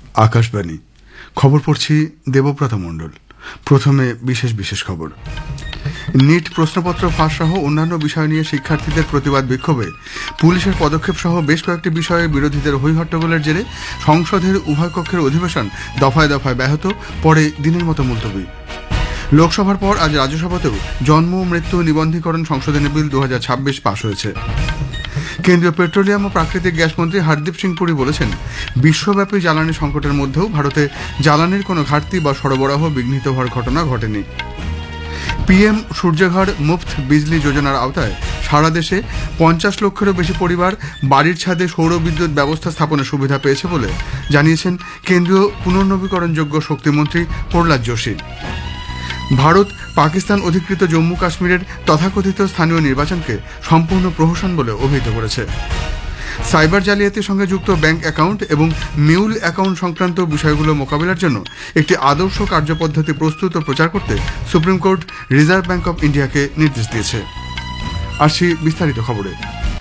আকাশবাণী খবর পড়ছি দেবব্রত মণ্ডল। প্রথমে বিশেষ খবর। নিট প্রশ্নপত্র ফাঁস সহ অন্যান্য বিষয় নিয়ে শিক্ষার্থীদের প্রতিবাদ বিক্ষোভে পুলিশের পদক্ষেপ সহ বেশ কয়েকটি বিষয়ে বিরোধীদের হইহট্টগোলের জেরে সংসদের উভয় কক্ষের অধিবেশন দফায় দফায় ব্যাহত, পরে দিনের মতো মুলতবি। লোকসভার পর আজ রাজ্যসভাতেও জন্ম মৃত্যু নিবন্ধীকরণ সংশোধনী বিল 2026 পাশ হয়েছে। কেন্দ্রীয় পেট্রোলিয়াম ও প্রাকৃতিক গ্যাস মন্ত্রী হরদীপ সিং পুরী বলেছেন, বিশ্বব্যাপী জ্বালানি সংকটের মধ্যেও ভারতে জ্বালানির কোনো ঘাটতি বা সরবরাহ বিঘ্নিত হওয়ার ঘটনা ঘটেনি। পিএম সূর্যঘর মুফত বিজলি যোজনার আওতায় সারা দেশে 50 লক্ষেরও বেশি পরিবার বাড়ির ছাদে সৌর বিদ্যুৎ ব্যবস্থা স্থাপনের সুবিধা পেয়েছে বলে জানিয়েছেন কেন্দ্রীয় পুনর্নবীকরণযোগ্য শক্তিমন্ত্রী প্রহ্লাদ যোশী। ভারত পাকিস্তান অধিকৃত জম্মু কাশ্মীরের তথাকথিত স্থানীয় নির্বাচনকে সম্পূর্ণ প্রহসন বলে অভিহিত করেছে। সাইবার জালিয়াতির সঙ্গে যুক্ত ব্যাংক অ্যাকাউন্ট এবং মিউল অ্যাকাউন্ট সংক্রান্ত বিষয়গুলো মোকাবিলার জন্য একটি আদর্শ কার্যপদ্ধতি প্রস্তুত ও প্রচার করতে supreme court reserve bank of ইন্ডিয়াকে নির্দেশ দিয়েছে। আসছি বিস্তারিত খবরে।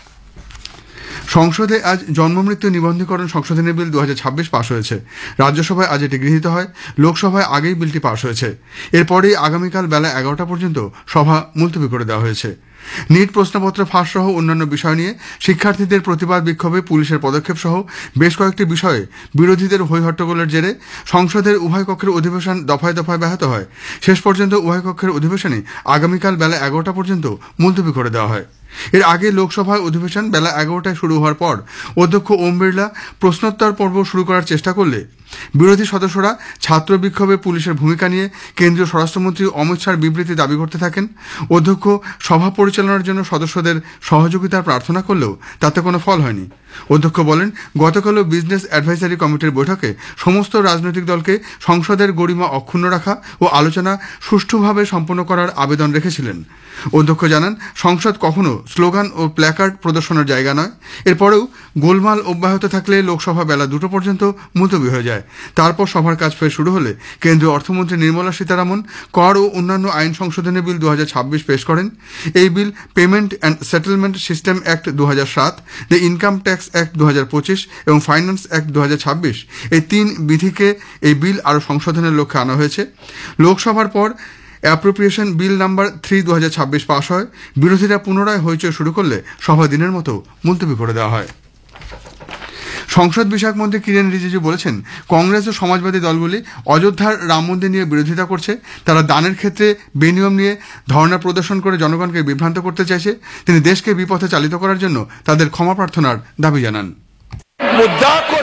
সংসদে আজ জন্মমৃত্যু নিবন্ধীকরণ সংশোধনী বিল 2026 পাশ হয়েছে। রাজ্যসভায় আজ এটি গৃহীত হয়, লোকসভায় আগেই বিলটি পাশ হয়েছে। এরপরেই আগামীকাল বেলা 11টা পর্যন্ত সভা মুলতবি করে দেওয়া হয়েছে। নিট প্রশ্নপত্র ফাঁস সহ অন্যান্য বিষয় নিয়ে শিক্ষার্থীদের প্রতিবাদ বিক্ষোভে পুলিশের পদক্ষেপ সহ বেশ কয়েকটি বিষয়ে বিরোধীদের হইহট্টগোলের জেরে সংসদের উভয় কক্ষের অধিবেশন দফায় দফায় ব্যাহত হয়। শেষ পর্যন্ত উভয় কক্ষের অধিবেশনই আগামীকাল বেলা 11টা পর্যন্ত মুলতবি করে দেওয়া হয়। এর আগে লোকসভায় অধিবেশন বেলা 11টায় শুরু হওয়ার পর অধ্যক্ষ ওম বিড়লা প্রশ্নোত্তর পর্ব শুরু করার চেষ্টা করলে বিরোধী সদস্যরা ছাত্র বিক্ষোভে পুলিশের ভূমিকা নিয়ে কেন্দ্রীয় স্বরাষ্ট্রমন্ত্রী অমিত শাহর বিবৃতি দাবি করতে থাকেন। অধ্যক্ষ সভা পরিচালনার জন্য সদস্যদের সহযোগিতার প্রার্থনা করলেও তাতে কোনো ফল হয়নি। অধ্যক্ষ বলেন, গতকালও বিজনেস অ্যাডভাইজারি কমিটির বৈঠকে সমস্ত রাজনৈতিক দলকে সংসদের গরিমা অক্ষুণ্ণ রাখা ও আলোচনা সুষ্ঠুভাবে সম্পন্ন করার আবেদন রেখেছিলেন। অধ্যক্ষ জানান, সংসদ কখনো স্লোগান ও প্ল্যাকার্ড প্রদর্শনের জায়গা নয়। এরপরেও গোলমাল অব্যাহত থাকলে লোকসভা বেলা 2টো পর্যন্ত মুলতবি হয়ে যায়। তারপর সভার কাজ ফের শুরু হলে কেন্দ্রীয় অর্থমন্ত্রী নির্মলা সীতারামন কর ও অন্যান্য আইন সংশোধনী বিল 2026 পেশ করেন। এই bill payment and settlement system act 2007, the income tax act 2025 এবং ফাইন্যান্স অ্যাক্ট 2026 এই 3 বিধিকে এই বিল আরও সংশোধনের লক্ষ্যে আনা হয়েছে। লোকসভার পর অ্যাপ্রোপ্রিয়েশন বিল নাম্বার 3 2026 পাশ হয়। বিরোধীরা পুনরায় হইচই শুরু করলে সভা দিনের মতো মুলতবি করে দেওয়া হয়। সংসদ বিষয়ক মন্ত্রী কিরেন রিজিজু বলেছেন, কংগ্রেস ও সমাজবাদী দলগুলি অযোধ্যার রাম মন্দির নিয়ে বিরোধিতা করছে। তারা দানের ক্ষেত্রে বেনিয়ম নিয়ে ধর্ণা প্রদর্শন করে জনগণকে বিভ্রান্ত করতে চাইছে। তিনি দেশকে বিপথে চালিত করার জন্য তাদের ক্ষমা প্রার্থনার দাবি জানান। मुद्दा को